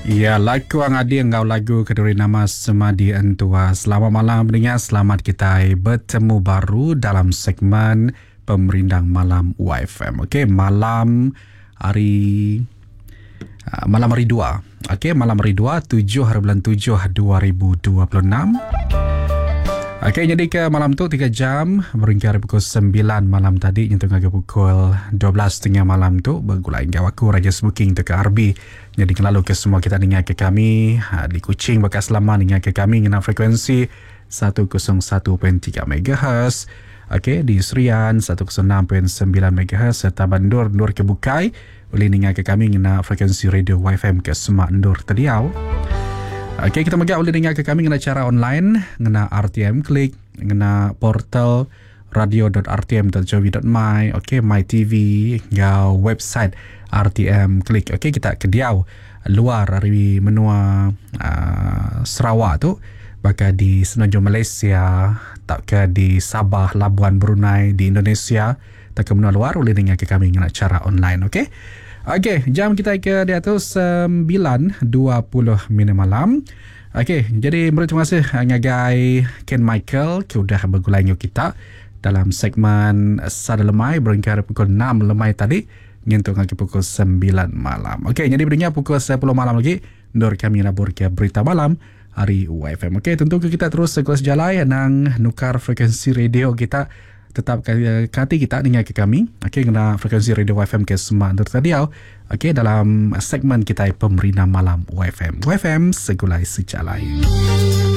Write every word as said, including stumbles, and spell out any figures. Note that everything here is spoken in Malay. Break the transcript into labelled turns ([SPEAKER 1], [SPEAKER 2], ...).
[SPEAKER 1] Ya, lagu ang adi engkau lagu keduri nama Semadi Entua. Selamat malam pendengar, selamat kita bertemu baru dalam segmen Pemerindang Malam Y F M. Okey, malam hari uh, malam hari dua. Okey, malam hari dua, tujuh hari bulan tujuh dua ribu dua puluh enam. Okey, jadi ke malam tu tiga jam beringkar pukul sembilan malam tadi nyentuh ke pukul dua belas tiga puluh malam tu bergulai hingga aku Raja Smoking tu ke R B. Jadi lalu ke semua kita dengar ke kami ha, di Kuching bekas lama dengar ke kami dengan frekuensi seratus satu perpuluhan tiga megahertz. Okey, di Serian seratus enam perpuluhan sembilan megahertz serta Bandur Nur ke Bukai boleh dengar ke kami dengan frekuensi radio Y F M ke Semak Nur Tediau. Okey, kita juga boleh dengar ke kami dengan cara online dengan R T M Klik, dengan portal radio dot r t m dot gov dot my, okey, My T V hingga website R T M Klik. Okey, kita kediau luar dari menua uh, Sarawak tu, bakal di Semenanjung Malaysia, tak ke di Sabah, Labuan, Brunei, di Indonesia, tak ke menua luar boleh dengar ke kami dengan cara online. Okey. Okey, jam kita ke di atas sembilan dua puluh minit malam. Okey, jadi terima kasih ngagai Ken Michael ke sudah bergulai dengan kita dalam segmen Sada Lemai beringkar pukul enam lemai tadi nyentuh ke pukul sembilan malam. Okey, jadi berdengar pukul sepuluh malam lagi Nur kami nabur ke berita malam hari Y F M. Okey, tentu kita terus sekolah sejalan nang nukar frekuensi radio kita. Tetap kati kita dengar ke kami. Okey, kena frekuensi radio Y F M ke Semak Nur Tediau. Okey, dalam segmen kita Pemerintah Malam Y F M. Y F M segulai sejalai.